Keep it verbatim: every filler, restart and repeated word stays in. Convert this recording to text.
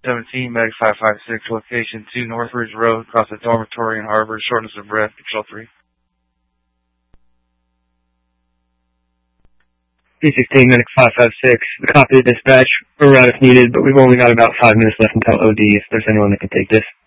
seventeen, Medic five five six, location two Northridge Road, across the dormitory and harbor, shortness of breath, control three. P sixteen, Medic five five six, the copy of dispatch. We're out if needed, but we've only got about five minutes left until O D if there's anyone that can take this.